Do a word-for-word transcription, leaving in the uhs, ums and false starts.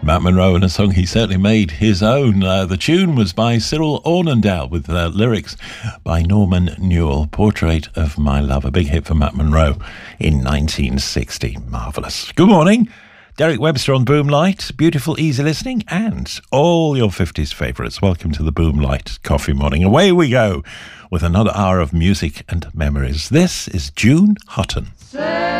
Matt Monro and a song he certainly made his own. Uh, the tune was by Cyril Ornandale with uh, lyrics by Norman Newell. Portrait of My Love, a big hit for Matt Monro in nineteen sixty. Marvellous. Good morning. Derek Webster on Boomlight. Beautiful, easy listening and all your fifties favourites. Welcome to the Boomlight Coffee Morning. Away we go with another hour of music and memories. This is June Hutton.